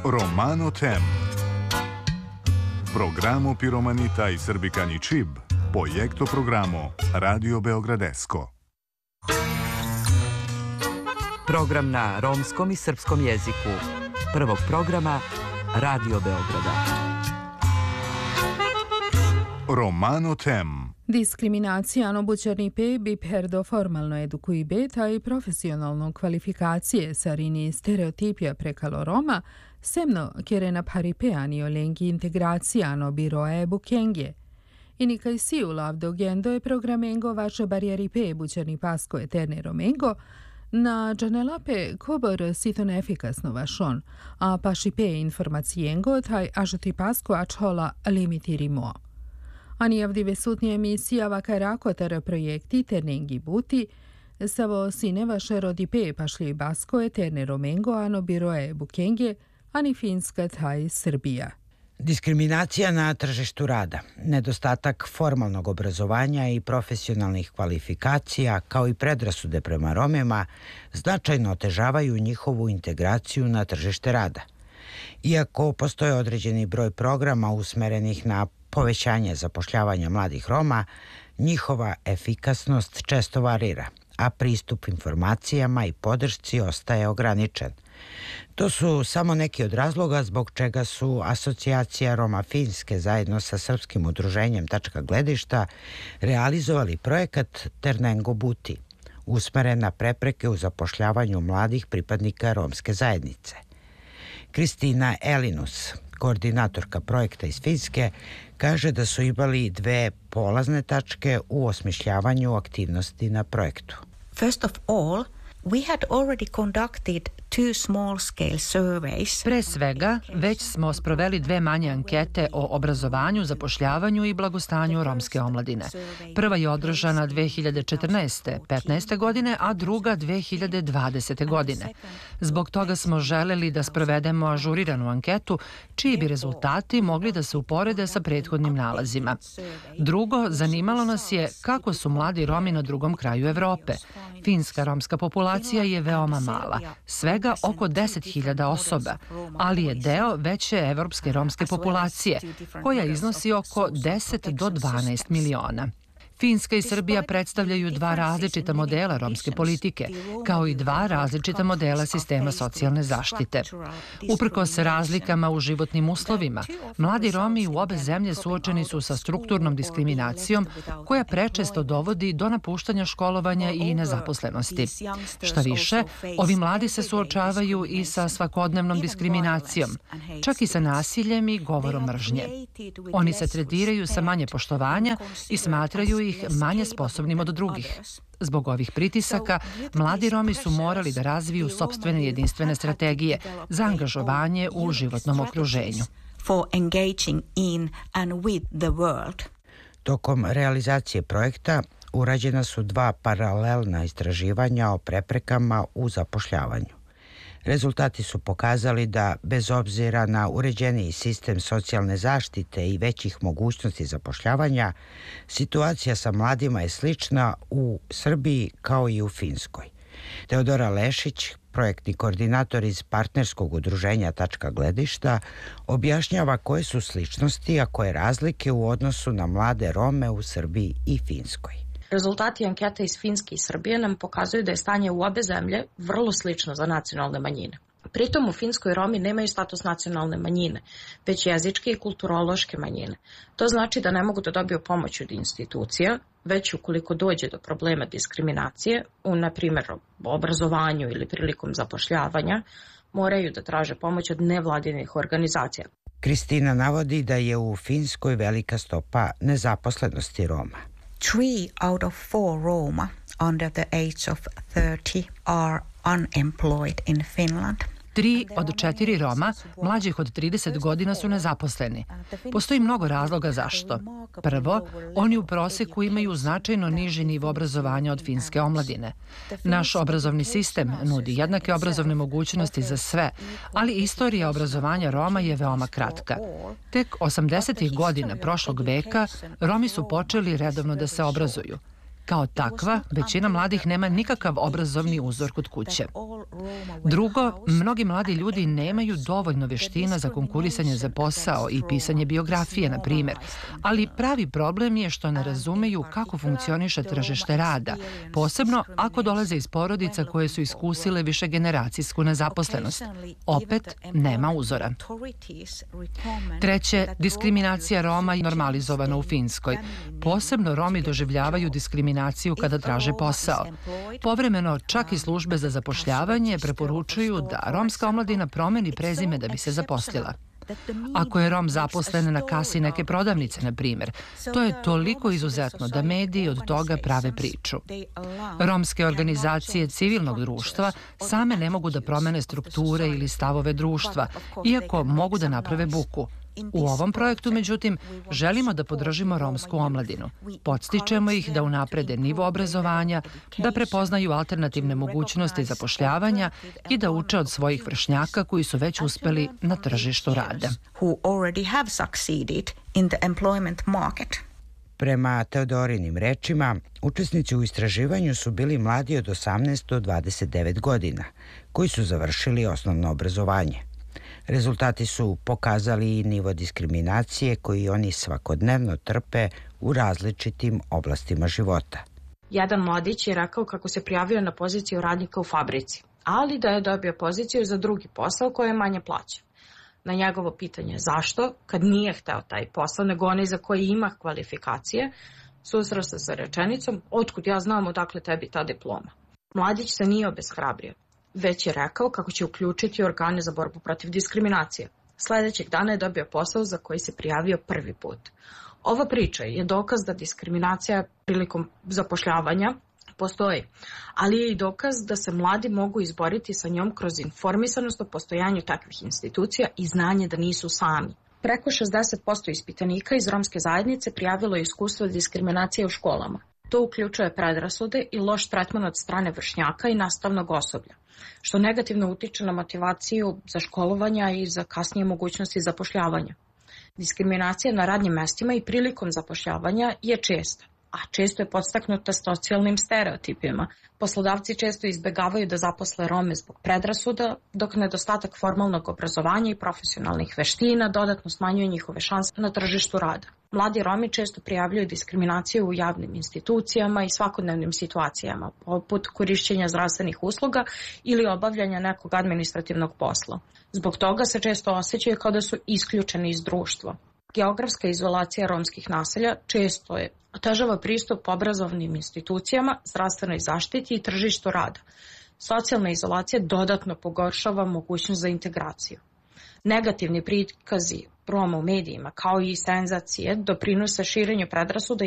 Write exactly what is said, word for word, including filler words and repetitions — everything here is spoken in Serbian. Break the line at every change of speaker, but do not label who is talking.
Romano Tem. Programo Piromanita i Srbikani Čib, Projekto programo Radio Beogradesko.
Program na romskom i srpskom jeziku. Prvog programa Radio Beograda.
Romano Tem.
Diskriminacija obućarnipe bi perdo formalno edukujbe taj profesionalno kvalifikacije sarini stereotipija prekalo Roma, semno kerena paripeani olengi integracijano biroe bukengje. I kaj si u lavdo gendo je programengo vaše barijeripe bućarni pasko eterne romengo, na džanelape kobor siton efikasno vašon, a pašipe informacijengo taj ažoti pasko ačhola limitirimo. Ani avdive sutnje emisija vakarakotar projekti ternengi buti, savo sine vaše rodipe pašli basko eterne romengo ano biroe bukengje, ani Finska taj Srbija.
Diskriminacija na tržištu rada, nedostatak formalnog obrazovanja i profesionalnih kvalifikacija, kao i predrasude prema Romima, značajno otežavaju njihovu integraciju na tržište rada. Iako postoje određeni broj programa usmerenih na povećanje zapošljavanja mladih Roma, njihova efikasnost često varira, a pristup informacijama i podršci ostaje ograničen. To su samo neki od razloga zbog čega su Asocijacija Roma Finske zajedno sa Srpskim udruženjem Tačka gledišta realizovali projekat Ternengo Buti, usmeren na prepreke u zapošljavanju mladih pripadnika romske zajednice. Kristina Elinus, koordinatorka projekta iz Finske, kaže da su imali dve polazne tačke u osmišljavanju aktivnosti na projektu.
First of all, we had already conducted two small-scale surveys.
Pre svega, već smo sproveli dve manje ankete o obrazovanju, zapošljavanju i blagostanju romske omladine. Prva je održana dve hiljade četrnaeste. petnaeste. godine, a druga dve hiljade dvadesete. godine. Zbog toga smo želeli da sprovedemo ažuriranu anketu, čiji bi rezultati mogli da se uporede sa prethodnim nalazima. Drugo, zanimalo nas je kako su mladi Romi na drugom kraju Evrope. Finska romska populacija je veoma mala, svega oko deset hiljada osoba, ali je deo veće evropske romske populacije, koja iznosi oko deset do dvanaest miliona. Finska i Srbija predstavljaju dva različita modela romske politike, kao i dva različita modela sistema socijalne zaštite. Uprkos razlikama u životnim uslovima, mladi Romi u obe zemlje suočeni su sa strukturnom diskriminacijom koja prečesto dovodi do napuštanja školovanja i nezaposlenosti. Šta više, ovi mladi se suočavaju i sa svakodnevnom diskriminacijom, čak i sa nasiljem i govorom mržnje. Oni se tretiraju sa manje poštovanja i smatraju ih manje sposobnim od drugih. Zbog ovih pritisaka, mladi Romi su morali da razviju sopstvene jedinstvene strategije za angažovanje u životnom okruženju.
Tokom realizacije projekta urađena su dva paralelna istraživanja o preprekama u zapošljavanju. Rezultati su pokazali da, bez obzira na uređeniji sistem socijalne zaštite i većih mogućnosti zapošljavanja, situacija sa mladima je slična u Srbiji kao i u Finskoj. Teodora Lešić, projektni koordinator iz partnerskog udruženja Tačka gledišta, objašnjava koje su sličnosti, a koje razlike u odnosu na mlade Rome u Srbiji i Finskoj.
Rezultati ankete iz Finske i Srbije nam pokazuju da je stanje u obe zemlje vrlo slično za nacionalne manjine. Pritom u Finskoj Romi nemaju status nacionalne manjine, već jezičke i kulturološke manjine. To znači da ne mogu da dobiju pomoć od institucija, već ukoliko dođe do problema diskriminacije, u, na primjer, obrazovanju ili prilikom zapošljavanja, moraju da traže pomoć od nevladinih organizacija.
Kristina navodi da je u Finskoj velika stopa nezaposlenosti Roma.
Three out of four Roma under the age of thirty are unemployed in Finland.
Tri od četiri Roma, mlađih od trideset godina, su nezaposleni. Postoji mnogo razloga zašto. Prvo, oni u proseku imaju značajno niži nivo obrazovanja od finske omladine. Naš obrazovni sistem nudi jednake obrazovne mogućnosti za sve, ali istorija obrazovanja Roma je veoma kratka. Tek osamdesetih godina prošlog veka Romi su počeli redovno da se obrazuju. Kao takva, većina mladih nema nikakav obrazovni uzor kod kuće. Drugo, mnogi mladi ljudi nemaju dovoljno veština za konkurisanje za posao i pisanje biografije, na primjer, ali pravi problem je što ne razumeju kako funkcioniše tržište rada, posebno ako dolaze iz porodica koje su iskusile višegeneracijsku nezaposlenost. Opet, nema uzora. Treće, diskriminacija Roma je normalizovana u Finskoj. Posebno Romi doživljavaju diskriminaciju kada traže posao. Povremeno, čak i službe za zapošljavanje preporučuju da romska omladina promeni prezime da bi se zaposlila. Ako je Rom zaposlen na kasi neke prodavnice, na primjer, to je toliko izuzetno da mediji od toga prave priču. Romske organizacije civilnog društva same ne mogu da promene strukture ili stavove društva, iako mogu da naprave buku. U ovom projektu, međutim, želimo da podržimo romsku omladinu. Podstičemo ih da unaprede nivo obrazovanja, da prepoznaju alternativne mogućnosti zapošljavanja i da uče od svojih vršnjaka koji su već uspeli na tržištu rada.
Prema Teodorinim rečima, učesnici u istraživanju su bili mladi od osamnaest do dvadeset devet godina, koji su završili osnovno obrazovanje. Rezultati su pokazali i nivo diskriminacije koji oni svakodnevno trpe u različitim oblastima života.
Jedan mladić je rekao kako se prijavio na poziciju radnika u fabrici, ali da je dobio poziciju za drugi posao koji je manje plaćen. Na njegovo pitanje zašto, kad nije hteo taj posao, nego onaj za koji ima kvalifikacije, susreo se sa rečenicom: "Otkud ja znam odakle tebi ta diploma?" Mladić se nije obeshrabrio, već je rekao kako će uključiti organe za borbu protiv diskriminacije. Sljedećeg dana je dobio posao za koji se prijavio prvi put. Ova priča je dokaz da diskriminacija prilikom zapošljavanja postoji, ali je i dokaz da se mladi mogu izboriti sa njom kroz informisanost o postojanju takvih institucija i znanje da nisu sami. Preko šezdeset posto ispitanika iz romske zajednice prijavilo je iskustvo diskriminacije u školama. To uključuje predrasude i loš tretman od strane vršnjaka i nastavnog osoblja, što negativno utiče na motivaciju za školovanja i za kasnije mogućnosti zapošljavanja. Diskriminacija na radnim mestima i prilikom zapošljavanja je česta, a često je podstaknuta socijalnim stereotipima. Poslodavci često izbegavaju da zaposle Rome zbog predrasuda, dok nedostatak formalnog obrazovanja i profesionalnih veština dodatno smanjuje njihove šanse na tržištu rada. Mladi Romi često prijavljuju diskriminaciju u javnim institucijama i svakodnevnim situacijama, poput korišćenja zdravstvenih usluga ili obavljanja nekog administrativnog posla. Zbog toga se često osjećaju kao da su isključeni iz društva. Geografska izolacija romskih naselja često je otežava pristup obrazovnim institucijama, zdravstvenoj zaštiti i tržištu rada. Socijalna izolacija dodatno pogoršava mogućnost za integraciju. Negativni prikazi Roma u medijima, kao i senzacije, doprinose širenju predrasuda